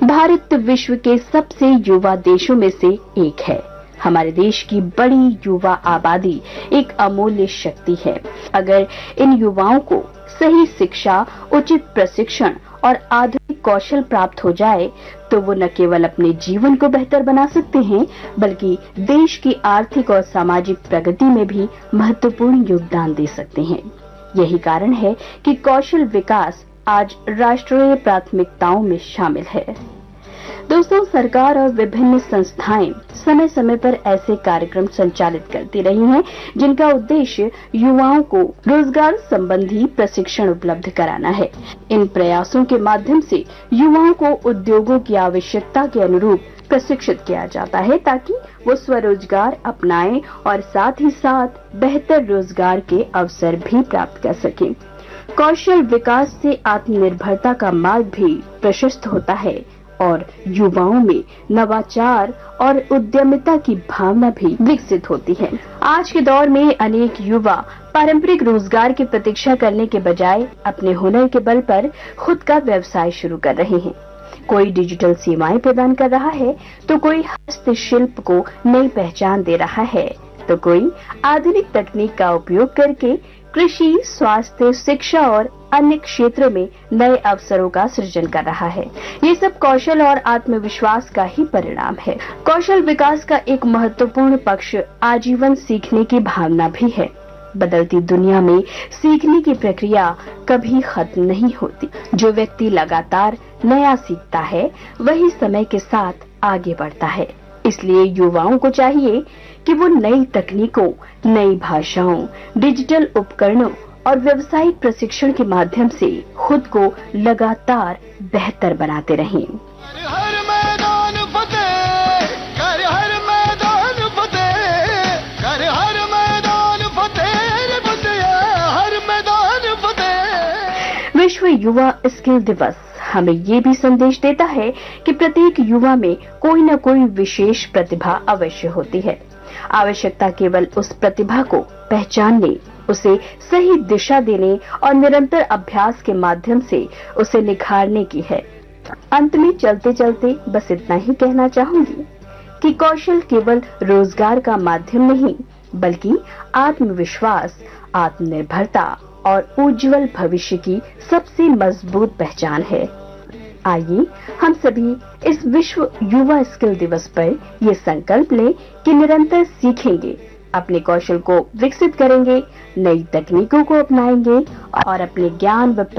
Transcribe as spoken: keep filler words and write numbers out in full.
भारत विश्व के सबसे युवा देशों में से एक है। हमारे देश की बड़ी युवा आबादी एक अमूल्य शक्ति है। अगर इन युवाओं को सही शिक्षा, उचित प्रशिक्षण और आधुनिक कौशल प्राप्त हो जाए तो वो न केवल अपने जीवन को बेहतर बना सकते हैं, बल्कि देश की आर्थिक और सामाजिक प्रगति में भी महत्वपूर्ण योगदान दे सकते हैं। यही कारण है कि कौशल विकास आज राष्ट्रीय प्राथमिकताओं में शामिल है। दोस्तों, सरकार और विभिन्न संस्थाएं समय समय पर ऐसे कार्यक्रम संचालित करती रही हैं, जिनका उद्देश्य युवाओं को रोजगार संबंधी प्रशिक्षण उपलब्ध कराना है। इन प्रयासों के माध्यम से युवाओं को उद्योगों की आवश्यकता के अनुरूप प्रशिक्षित किया जाता है, ताकि वो स्वरोजगार अपनाएं और साथ ही साथ बेहतर रोजगार के अवसर भी प्राप्त कर सकें। कौशल विकास से आत्मनिर्भरता का मार्ग भी प्रशस्त होता है और युवाओं में नवाचार और उद्यमिता की भावना भी विकसित होती है। आज के दौर में अनेक युवा पारंपरिक रोजगार की प्रतीक्षा करने के बजाय अपने हुनर के बल पर खुद का व्यवसाय शुरू कर रहे हैं। कोई डिजिटल सेवाएं प्रदान कर रहा है, तो कोई हस्तशिल्प को नई पहचान दे रहा है, तो कोई आधुनिक तकनीक का उपयोग करके कृषि, स्वास्थ्य, शिक्षा और अन्य क्षेत्रों में नए अवसरों का सृजन कर रहा है। ये सब कौशल और आत्मविश्वास का ही परिणाम है। कौशल विकास का एक महत्वपूर्ण पक्ष आजीवन सीखने की भावना भी है। बदलती दुनिया में सीखने की प्रक्रिया कभी खत्म नहीं होती। जो व्यक्ति लगातार नया सीखता है, वही समय के साथ आगे बढ़ता है। इसलिए युवाओं को चाहिए कि वो नई तकनीकों, नई भाषाओं, डिजिटल उपकरणों और व्यावसायिक प्रशिक्षण के माध्यम से खुद को लगातार बेहतर बनाते रहें। हर मैदान फतेह, कर हर मैदान फतेह, कर हर मैदान फतेह, फतेह, हर मैदान फतेह। विश्व युवा स्किल दिवस हमें ये भी संदेश देता है कि प्रत्येक युवा में कोई न कोई विशेष प्रतिभा अवश्य होती है। आवश्यकता केवल उस प्रतिभा को पहचानने, उसे सही दिशा देने और निरंतर अभ्यास के माध्यम से उसे निखारने की है। अंत में चलते चलते बस इतना ही कहना चाहूंगी कि कौशल केवल रोजगार का माध्यम नहीं, बल्कि आत्मविश्वास, आत्मनिर्भरता और उज्जवल भविष्य की सबसे मजबूत पहचान है। आइए हम सभी इस विश्व युवा स्किल दिवस पर ये संकल्प लें कि निरंतर सीखेंगे, अपने कौशल को विकसित करेंगे, नई तकनीकों को अपनाएंगे और अपने ज्ञान व